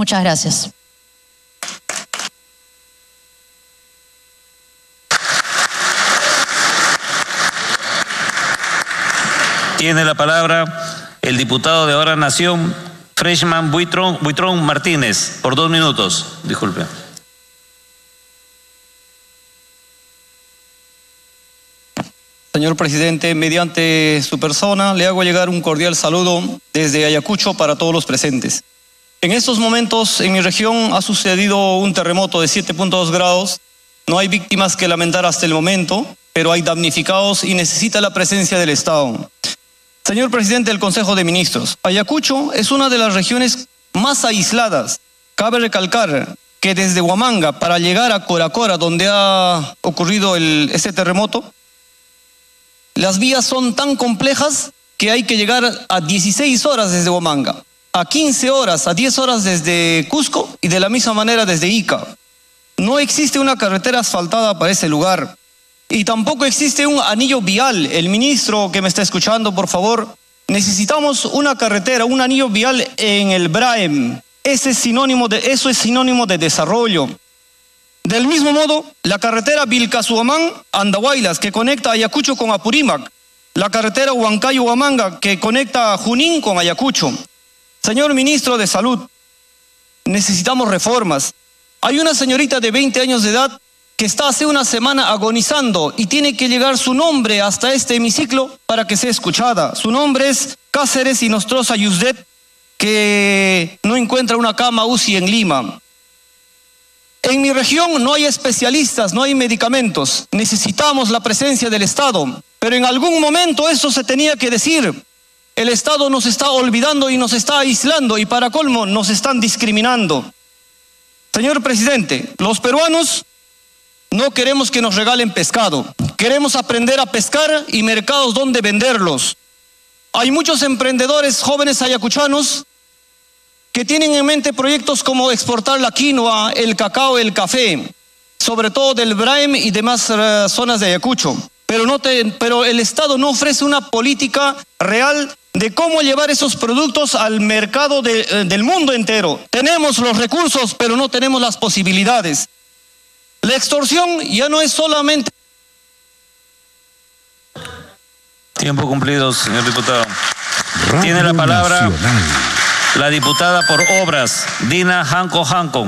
Muchas gracias. Tiene la palabra el diputado de Ahora Nación, Freshman Buitrón Martínez, por 2 minutos. Disculpe. Señor presidente, mediante su persona le hago llegar un cordial saludo desde Ayacucho para todos los presentes. En estos momentos en mi región ha sucedido un terremoto de 7.2 grados. No hay víctimas que lamentar hasta el momento, pero hay damnificados y necesita la presencia del Estado. Señor presidente del Consejo de Ministros, Ayacucho es una de las regiones más aisladas. Cabe recalcar que desde Huamanga para llegar a Coracora, donde ha ocurrido este terremoto, las vías son tan complejas que hay que llegar a 16 horas desde Huamanga, a 15 horas, a 10 horas desde Cusco y de la misma manera desde Ica. No existe una carretera asfaltada para ese lugar y tampoco existe un anillo vial. El ministro que me está escuchando, por favor, necesitamos una carretera, un anillo vial en el Braem. Eso es sinónimo de desarrollo. Del mismo modo, la carretera Vilcasuamán-Andahuaylas, que conecta Ayacucho con Apurímac, la carretera Huancayo-Huamanga, que conecta Junín con Ayacucho. Señor ministro de Salud, necesitamos reformas. Hay una señorita de 20 años de edad que está hace una semana agonizando y tiene que llegar su nombre hasta este hemiciclo para que sea escuchada. Su nombre es Cáceres Inostroza Yusdet, que no encuentra una cama UCI en Lima. En mi región no hay especialistas, no hay medicamentos. Necesitamos la presencia del Estado. Pero en algún momento eso se tenía que decir. El Estado nos está olvidando y nos está aislando y para colmo nos están discriminando. Señor presidente, los peruanos no queremos que nos regalen pescado. Queremos aprender a pescar y mercados donde venderlos. Hay muchos emprendedores jóvenes ayacuchanos que tienen en mente proyectos como exportar la quinoa, el cacao, el café, sobre todo del Braem y demás zonas de Ayacucho. Pero el Estado no ofrece una política real de cómo llevar esos productos al mercado del mundo entero. Tenemos los recursos, pero no tenemos las posibilidades. La extorsión ya no es solamente... Tiempo cumplido, señor diputado. Tiene la palabra la diputada por Obras, Dina Janco.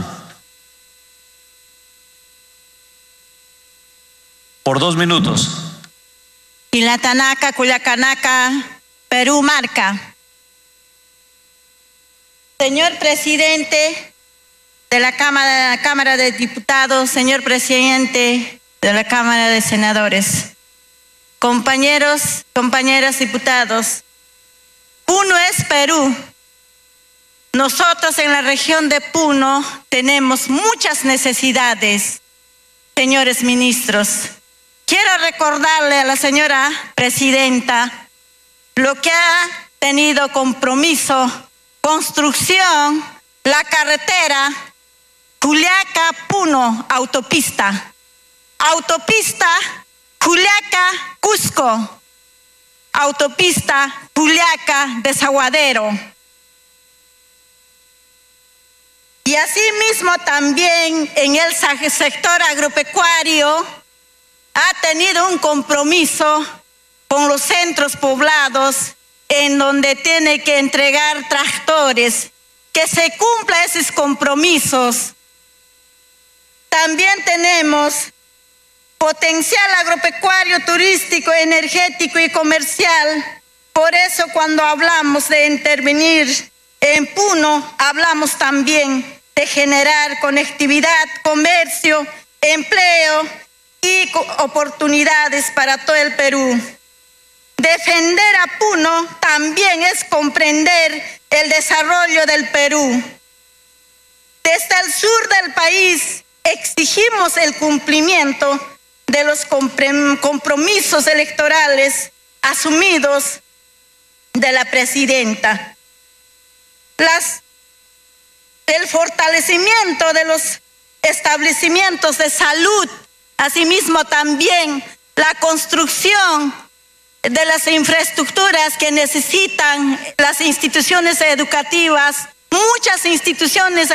Por 2 minutos. Ilatanaca, Cuyacanaca, Perú marca. Señor presidente de la Cámara de Diputados, señor presidente de la Cámara de Senadores, compañeros, compañeras diputados, Puno es Perú. Nosotros en la región de Puno tenemos muchas necesidades, señores ministros. Quiero recordarle a la señora presidenta lo que ha tenido compromiso, construcción, la carretera Juliaca-Puno, autopista Juliaca-Cusco, autopista Juliaca-Desaguadero. Y asimismo también en el sector agropecuario ha tenido un compromiso con los centros poblados en donde tiene que entregar tractores, que se cumplan esos compromisos. También tenemos potencial agropecuario, turístico, energético y comercial. Por eso cuando hablamos de intervenir en Puno, hablamos también de generar conectividad, comercio, empleo y oportunidades para todo el Perú. Defender a Puno también es comprender el desarrollo del Perú. Desde el sur del país exigimos el cumplimiento de los compromisos electorales asumidos de la presidenta. El fortalecimiento de los establecimientos de salud, asimismo también la construcción de las infraestructuras que necesitan las instituciones educativas, muchas instituciones